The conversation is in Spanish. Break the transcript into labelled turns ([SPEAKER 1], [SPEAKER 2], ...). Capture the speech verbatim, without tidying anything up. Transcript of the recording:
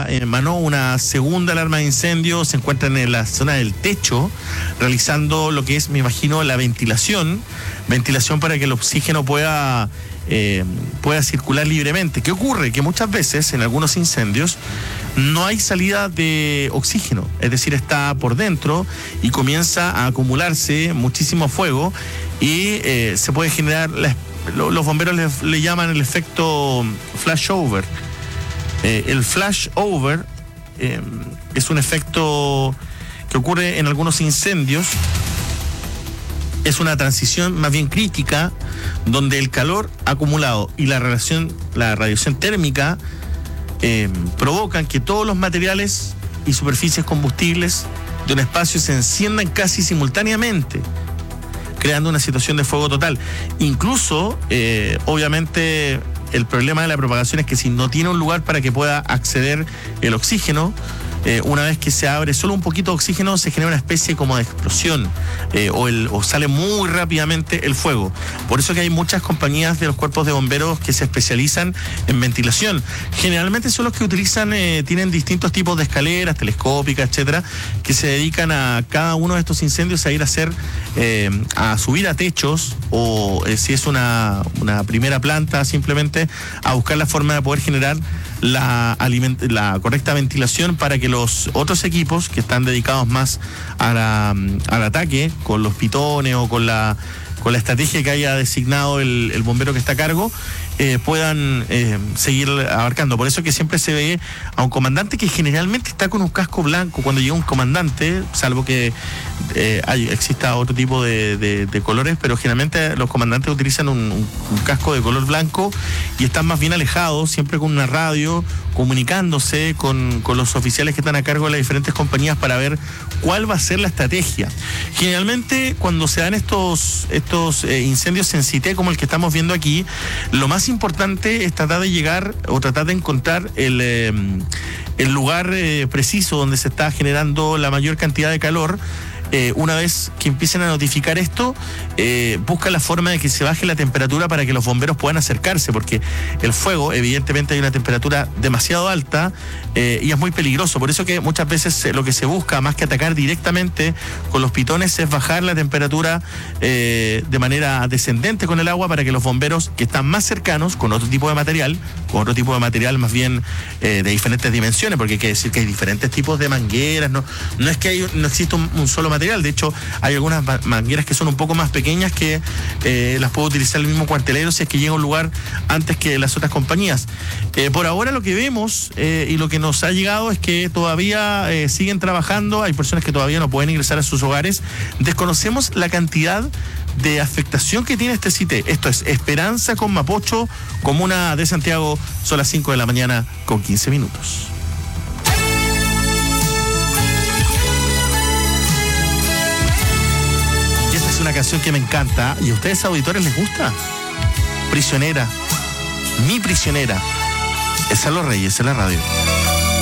[SPEAKER 1] ya emanó una segunda alarma de incendio, se encuentran en la zona del techo, realizando lo que es, me imagino, la ventilación, ventilación para que el oxígeno pueda, eh, pueda circular libremente. ¿Qué ocurre? Que muchas veces en algunos incendios no hay salida de oxígeno, es decir, está por dentro y comienza a acumularse muchísimo fuego y eh, se puede generar, la, los bomberos le, le llaman el efecto flashover. Eh, el flashover eh, es un efecto que ocurre en algunos incendios. Es una transición más bien crítica donde el calor acumulado y la radiación, la radiación térmica eh, provocan que todos los materiales y superficies combustibles de un espacio se enciendan casi simultáneamente, creando una situación de fuego total. Incluso, eh, obviamente, el problema de la propagación es que si no tiene un lugar para que pueda acceder el oxígeno, Eh, una vez que se abre solo un poquito de oxígeno, se genera una especie como de explosión eh, o, el, o sale muy rápidamente el fuego. Por eso que hay muchas compañías de los cuerpos de bomberos que se especializan en ventilación. Generalmente son los que utilizan, eh, tienen distintos tipos de escaleras, telescópicas, etcétera, que se dedican a cada uno de estos incendios a ir a hacer, eh, a subir a techos o eh, si es una, una primera planta, simplemente a buscar la forma de poder generar la, aliment- la correcta ventilación para que los otros equipos que están dedicados más a la, al ataque con los pitones o con la con la estrategia que haya designado el, el bombero que está a cargo, eh, puedan eh, seguir abarcando. Por eso que siempre se ve a un comandante que generalmente está con un casco blanco cuando llega un comandante, salvo que eh, hay, exista otro tipo de, de, de colores, pero generalmente los comandantes utilizan un, un, un casco de color blanco y están más bien alejados, siempre con una radio, comunicándose con, con los oficiales que están a cargo de las diferentes compañías para ver cuál va a ser la estrategia. Generalmente cuando se dan estos, estos eh, incendios en Cité como el que estamos viendo aquí, lo más importante es tratar de llegar o tratar de encontrar el, eh, el lugar eh, preciso donde se está generando la mayor cantidad de calor. Eh, una vez que empiecen a notificar esto, eh, busca la forma de que se baje la temperatura para que los bomberos puedan acercarse, porque el fuego, evidentemente, hay una temperatura demasiado alta eh, y es muy peligroso. Por eso que muchas veces eh, lo que se busca, más que atacar directamente con los pitones, es bajar la temperatura eh, de manera descendente con el agua para que los bomberos que están más cercanos, con otro tipo de material, con otro tipo de material más bien eh, de diferentes dimensiones, porque hay que decir que hay diferentes tipos de mangueras, no, no es que hay, no existe un, un solo material. De hecho, hay algunas mangueras que son un poco más pequeñas que eh, las puede utilizar el mismo cuartelero si es que llega a un lugar antes que las otras compañías. Eh, por ahora lo que vemos eh, y lo que nos ha llegado es que todavía eh, siguen trabajando, hay personas que todavía no pueden ingresar a sus hogares. Desconocemos la cantidad de afectación que tiene este sitio. Esto es Esperanza con Mapocho, comuna de Santiago. Son las cinco de la mañana con quince minutos. Una canción que me encanta y a ustedes auditores les gusta. Prisionera, mi prisionera. Esa es Los Reyes en la radio.